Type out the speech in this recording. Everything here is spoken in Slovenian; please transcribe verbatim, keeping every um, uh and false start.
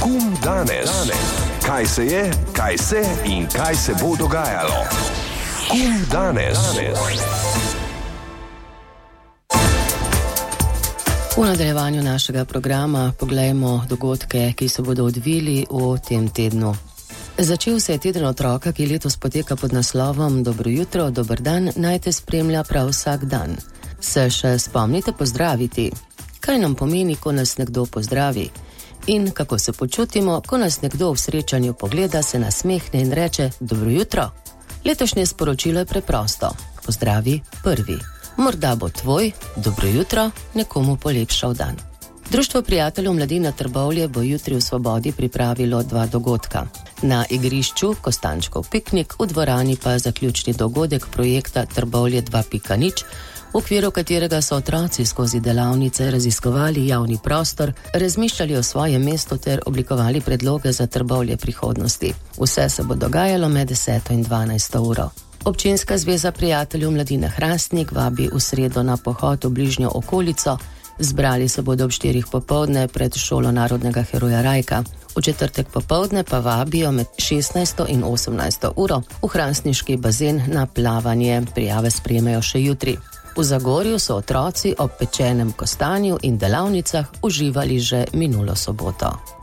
Kum danes? Kaj se je, kaj se in kaj se bo dogajalo? Kum danes? V nadaljevanju našega programa poglejmo dogodke, ki se bodo odvili v tem tednu. Začel se je teden otroka, ki letos poteka pod naslovom Dobro jutro, dober dan, naj te spremlja prav vsak dan. Se še spomnite pozdraviti? Kaj nam pomeni, ko nas nekdo pozdravi? In kako se počutimo, ko nas nekdo v srečanju pogleda, se nasmehne in reče dobro jutro? Letošnje sporočilo je preprosto. Pozdravi prvi. Morda bo tvoj dobro jutro nekomu polepšal dan. Društvo prijateljev Mladina Trbovlje bo jutri v Svobodi pripravilo dva dogodka. Na igrišču Kostančkov piknik, v dvorani pa zaključni dogodek projekta Trbovlje dva pika nič, v okviru katerega so otroci skozi delavnice raziskovali javni prostor, razmišljali o svojem mestu ter oblikovali predloge za Trbovlje prihodnosti. Vse se bo dogajalo med deseto in dvanajsto uro. Občinska zveza prijateljev Mladine Hrastnik vabi v sredo na pohod v bližnjo okolico. Zbrali se bodo ob štirih popoldne pred šolo narodnega heroja Rajka. V četrtek popoldne pa vabijo med šestnajsto in osemnajsto uro v hrastniški bazen na plavanje. Prijave sprejmejo še jutri. V Zagorju so otroci ob pečenem kostanju in delavnicah uživali že minulo soboto.